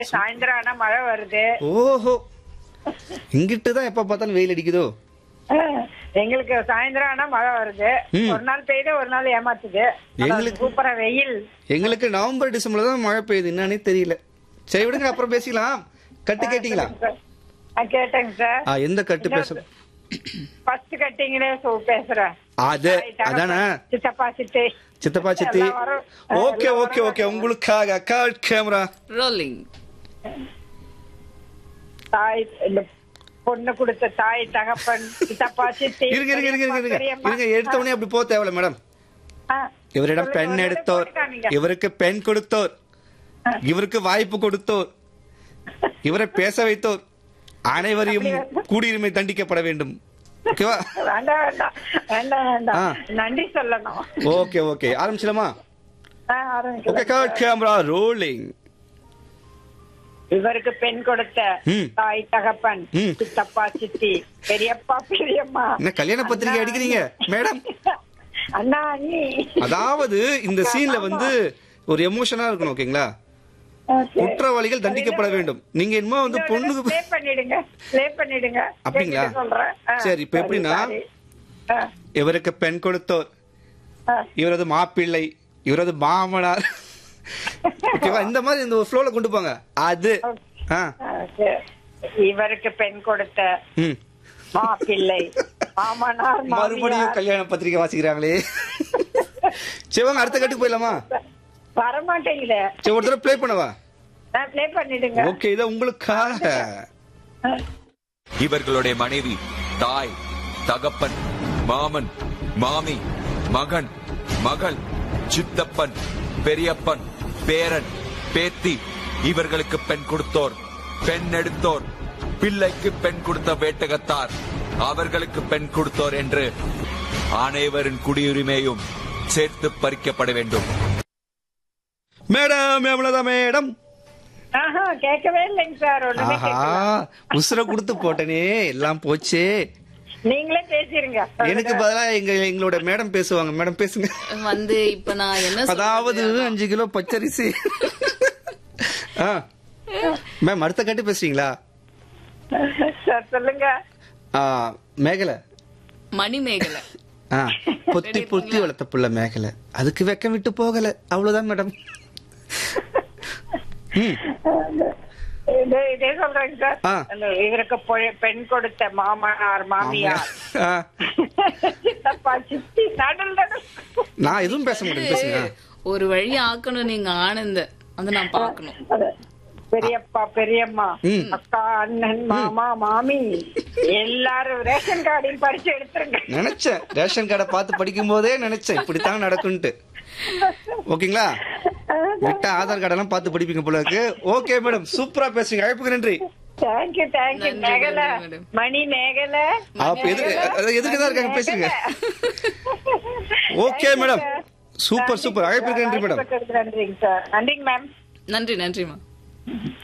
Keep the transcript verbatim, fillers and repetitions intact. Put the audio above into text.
சாயந்தரம் ஆனா மழை வருது. ஓஹோ, இங்கிட்டு தான் எப்ப பார்த்தாலும் வெயில் அடிக்குதோ. எங்களுக்கு சாயந்தரம் ஆனா மழை வருது. ம். ஒரு நாள் பெய்யுது, ஒரு நாள் ஏமாத்துது. எங்களுக்கு- சூப்பரா வெயில். எங்களுக்கு நவம்பர் டிசம்பர்ல தான் மழை பெய்யுது, என்னன்னே தெரியல. சரி விடுங்க, அப்புறம் பேசிக்கலாம். கட்டு கேட்டீங்களா? ஆ, கேட்டேங்க சார். ஆ, எந்த கட்டு பேச? ஃபர்ஸ்ட் கட்டிங்களே பேசுறேன். அது அதானே சித்தப்பா சித்தி சித்தப்பா சித்தி. எல்லாம் வரும். ஓகே ஓகே ஓகே, உங்களுக்காக கார்ட் கேமரா ரோலிங். தாய், இந்த பொண்ணு கொடுத்த தாய் தகப்பன் சித்தப்பா சித்தி. இருங்க இருங்க இருங்க இருங்க பெரியம்மா. இருங்க, எடுத்த உடனே அப்படி போக தேவையில்ல மேடம். ஆ, இவரிடம் சொல்லுங்க, பெண் ஒரு எடுத்தோர், போட்டு காமிங்க. இவருக்கு பெண் கொடுத்தோர், இவருக்கு வாய்ப்பு கொடுத்தோர், இவரை பேச வைத்தோர் அனைவரையும் குடியுரிமை தண்டிக்கப்பட வேண்டும். ஓகேவா? வேண்டாம் வேண்டாம் வேண்டாம் வேண்டாம் ஆ. நன்றி சொல்லணும். Okay okay, ஆரம்பிச்சலாமா? ஆ, ஆரம்பிக்கலாம். Okay, card camera rolling. இவருக்கு பெண் கொடுத்த ம். தாய் தகப்பன் ம். சித்தப்பா சித்தி பெரியப்பா பெரியம்மா என்ன கல்யாண பத்திரிகை அடிக்கிறீங்க மேடம்? அண்ணா அண்ணி. அதாவது இந்த சீன்ல வந்து ஒரு எமோஷனா இருக்கணும். ஓகேங்களா? Okay. குற்றவாளிகள் தண்டிக்கப்பட வேண்டும். நீங்க என்னமோ வந்து பொண்ணுக்கு Play பண்ணிடுங்க play பண்ணிடுங்க. அப்படிங்களா? கேட்டுட்டு சொல்றேன். ஆ, சரி, இப்ப எப்படின்னா, sorry, sorry. ஆ, இவருக்கு பெண் கொடுத்தோர், ஆ. இவரது மாப்பிள்ளை, இவரது மாமனார். ஓகேவா? இந்த மாதிரி இந்த ஃப்ளோல கொண்டு போங்க. அது ஆ Okay. இவருக்கு பெண் கொடுத்த ம் மாப்பிள்ளை மாமனார் மறுபடியும் மாமியார். கல்யாண பத்திரிகை வாசிக்கிறாங்களே. சரி வாங்க, அடுத்த கட்டுக்கு போயிடலாமா? வரமாட்டேங்குது. சரி, ஒரு தடவை ப்ளே பண்ணவா? ப்ளே பண்ணிடுங்க. ஓகே, இதை உங்களுக்காக. இவர்களுடைய மனைவி, தாய், தகப்பன், மாமன், மாமி, மகன், மகள், சித்தப்பன், பெரியப்பன், பேரன், பேத்தி, இவர்களுக்கு பெண் கொடுத்தோர், பெண் எடுத்தோர், பிள்ளைக்கு பெண் கொடுத்த வேட்டகத்தார், அவர்களுக்கு பெண் கொடுத்தோர் என்று அனைவரின் குடியுரிமையும் சேர்த்து பறிக்கப்பட வேண்டும். மேடம் எவ்வளவுதான் மேடம்? ஆஹா, கேட்கவே இல்லைங்க சார். ஒண்ணுமே ஆஹா, கேட்கல. உசுர கொடுத்து போட்டனே, எல்லாம் போச்சே. நீங்களே பேசிருங்க. எனக்கு பதிலா எங்க எங்களோட மேடம் பேசுவாங்க. மேடம் பேசுங்க. வந்து இப்ப நான் என்ன அதாவது சொல்றது? அஞ்சு கிலோ பச்சரிசி. ஆ, மேம் அடுத்த கட்டு பேசுறீங்களா? சார் சொல்லுங்க. ஆ, மேகலை. மணிமேகலை. ஆ, பொத்தி பொத்தி வளர்த்த புள்ள மேகலை, அதுக்கு வெக்கம் விட்டு போகல. அவ்வளவுதான் மேடம். ம் இதே இதே சொல்றேங்க சார். ஆ. அந்த இவருக்கு பொ- பெண் கொடுத்த மாமனார் மாமியார் ஆ, சித்தப்பா சித்தி நடுல் நடுல். நான் எதுவும் பேச மாட்டேன், பேசுங்க. ஒரு வழி ஆக்கணும் நீங்க ஆனந்த, அதை நான் பாக்கணும். அது பெரியப்பா பெரியம்மா ம். அக்கா அண்ணன் மாமா மாமி எல்லாரும் ரேஷன் கார்டையும் பறிச்சு எடுத்துருங்க. நினைச்சேன், ரேஷன் கார்டை பார்த்து படிக்கும் போதே நினைச்சேன் இப்படித்தான் நடக்கும்ட்டு. ஓகேங்களா? விட்ட ஆதார் கார்டெல்லாம் பார்த்து படிப்பீங்க போல இருக்கு. ஓகே மேடம், சூப்பரா பேசுறீங்க. அழைப்புக்கு நன்றி. Thank you thank you. நன்றி, மேகலை நன்றி, மேடம். மணி மேகலை. அப்ப எதுக்கு அது எதுக்குதான் இருக்காங்க, பேசுங்க. Okay madam, super super. அழைப்புக்கு நன்றி மேடம். நன்றிங்க சார். நன்றிங்க மேம். நன்றி நன்றிமா.